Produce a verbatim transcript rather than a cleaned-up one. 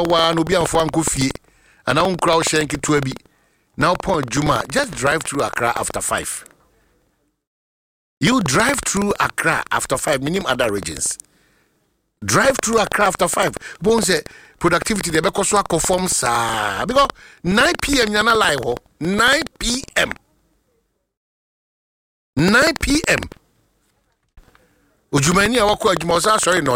wa no bi amfo anko fie ana un crowd shank to abi now point Juma just drive through Accra after five. You drive through Accra after five, minimum other regions. Drive through Accra after five. Bon say productivity de be so conform sa because nine p.m. yana live nine p.m. nine p.m. Ujumani awako ajuma sorry no